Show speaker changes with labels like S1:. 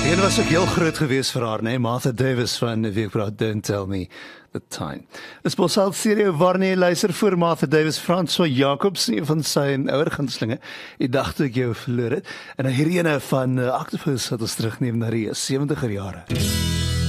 S1: Een was ook heel groot geweest vir haar, nee, Martha Davis van Weekblad Don't Tell Me the Time. Is Bosal serie waarna jy luister voor Martha Davis, François Jacobs, een van sy ouer gunstelinge. Ek dacht ek jou verloor het. En hierdie ene van Octopus wat ons terugneem na die 70er jare.